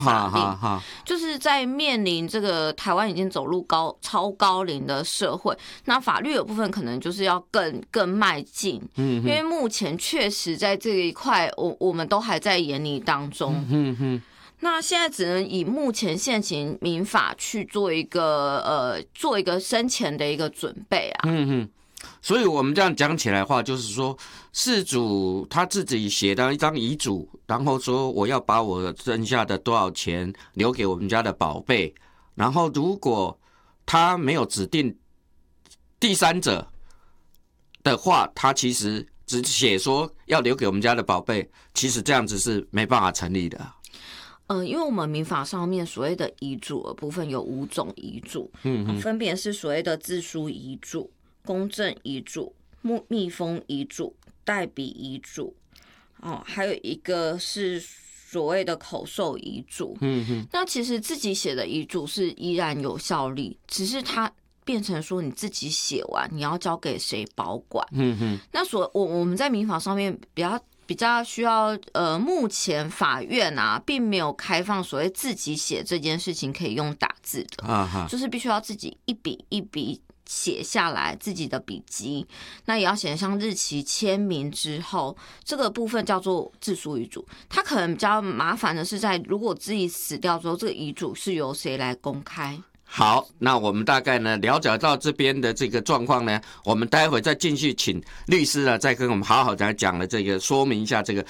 法令，就是在面临这个台湾已经走入超高龄的社会，那法律的部分可能就是要更迈进，因为目前确实在这一块，我们都还在研拟当中。那现在只能以目前现行民法去做一个生前的一个准备啊。 所以我们这样讲起来的话，就是说事主他自己写的一张遗嘱，然后说我要把我剩下的多少钱留给我们家的宝贝，然后如果他没有指定第三者的话，他其实只写说要留给我们家的宝贝，其实这样子是没办法成立的。 因为我们民法上面所谓的遗嘱的部分有5种遗嘱，分别是所谓的自书遗嘱、公证遗嘱、密封遗嘱、代笔遗嘱，还有一个是所谓的口授遗嘱。那其实自己写的遗嘱是依然有效力，只是它变成说你自己写完，你要交给谁保管。那我们在民法上面比较需要，目前法院啊，并没有开放所谓自己写这件事情可以用打字的，就是必须要自己一笔一笔写下来自己的笔记，那也要写上日期、签名之后，这个部分叫做自书遗嘱。它可能比较麻烦的是在如果自己死掉之后，这个遗嘱是由谁来公开。 好，那我们大概呢了解到这边的这个状况呢，我们待会再继续请律师呢再跟我们好好来讲了这个，说明一下这个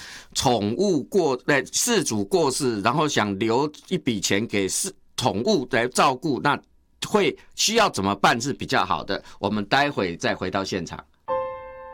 事主过世，然后想留一笔钱给宠物来照顾，那会需要怎么办是比较好的？我们待会再回到现场。